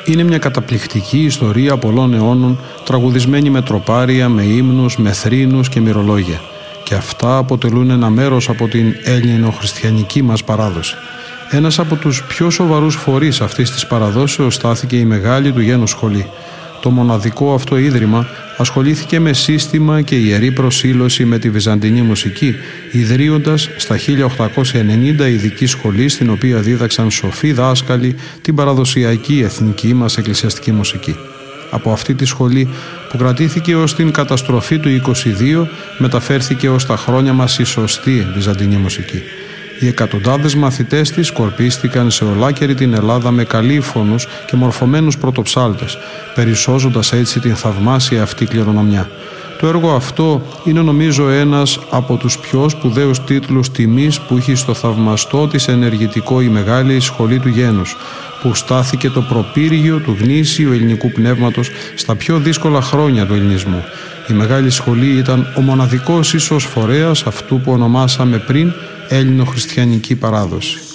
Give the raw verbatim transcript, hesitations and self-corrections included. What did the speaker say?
Είναι μια καταπληκτική ιστορία πολλών αιώνων, τραγουδισμένη με τροπάρια, με ύμνους, με θρήνους και μυρολόγια. Και αυτά αποτελούν ένα μέρος από την ελληνοχριστιανική μας παράδοση. Ένας από τους πιο σοβαρούς φορείς αυτής της παραδόσεως στάθηκε η μεγάλη του γένους σχολή. Το μοναδικό αυτό ίδρυμα ασχολήθηκε με σύστημα και ιερή προσήλωση με τη βυζαντινή μουσική, ιδρύοντας στα χίλια οκτακόσια ενενήντα ειδική σχολή στην οποία δίδαξαν σοφοί δάσκαλοι την παραδοσιακή εθνική μας εκκλησιαστική μουσική. Από αυτή τη σχολή που κρατήθηκε ως την καταστροφή του είκοσι δύο μεταφέρθηκε ως τα χρόνια μας η σωστή βυζαντινή μουσική. Οι εκατοντάδες μαθητές της σκορπίστηκαν σε ολάκερη την Ελλάδα με καλήφωνους και μορφωμένους πρωτοψάλτες, περισσώζοντας έτσι την θαυμάσια αυτή κληρονομιά. Το έργο αυτό είναι νομίζω ένας από τους πιο σπουδαίους τίτλους τιμής που έχει στο θαυμαστό της ενεργητικό η μεγάλη σχολή του γένους, που στάθηκε το προπύργιο του γνήσιου ελληνικού πνεύματος στα πιο δύσκολα χρόνια του ελληνισμού. Η μεγάλη σχολή ήταν ο μοναδικός ίσως φορέας αυτού που ονομάσαμε πριν Έλληνο-χριστιανική παράδοση.